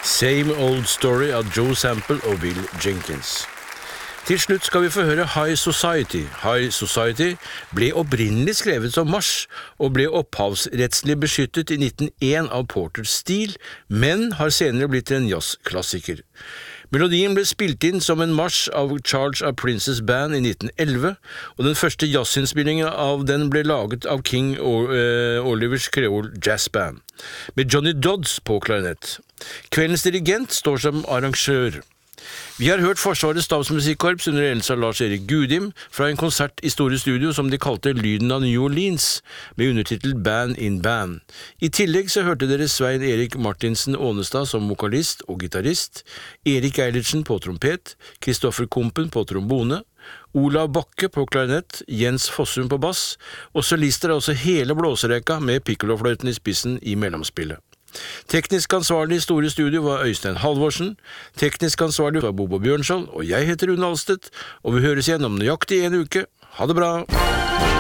Same Old Story av Joe Sample og Will Jenkins. Til slutt skal vi få høre High Society. High Society ble opprinnelig skrevet som marsj og ble opphavsrettslig beskyttet i 1901 av Porter Steele, men har senere blitt en jazzklassiker. Melodien ble spilt inn som en marsj av Charge of Princes Band i 1911, og den første jazzinnspillingen av den ble laget av King Olivers Creole Jazz Band, med Johnny Dodds på klarinett. Kveldens dirigent står som arrangør. Vi har hørt Forsvarets stabsmusikkorps under ledelse av Lars-Erik Gudim fra en konsert i Store Studio som de kalte Lyden av New Orleans, med undertitel Band in Band. I tillegg så hørte dere Svein Erik Martinsen Ånestad som vokalist og gitarist, Erik Eilertsen på trompet, Kristoffer Kumpen på trombone, Olav Bakke på klarinett, Jens Fossum på bass, og solister er også hele blåserekka med piccolofløyten i spissen i mellomspillet. Teknisk ansvarlig i Store Studio var Øystein Halvorsen, teknisk ansvarlig var Bobo Bjørnskjold, og jeg heter Rune Alstedt, og vi høres igjen om nøyaktig en uke. Ha det bra!